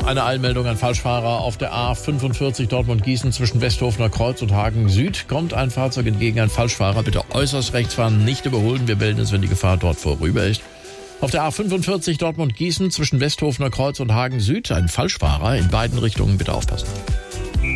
Eine Eilmeldung an Falschfahrer auf der A45 Dortmund-Gießen zwischen Westhofener Kreuz und Hagen Süd. Kommt ein Fahrzeug entgegen, ein Falschfahrer. Bitte äußerst rechts fahren, nicht überholen. Wir melden es, wenn die Gefahr dort vorüber ist. Auf der A45 Dortmund-Gießen zwischen Westhofener Kreuz und Hagen Süd ein Falschfahrer. In beiden Richtungen bitte aufpassen.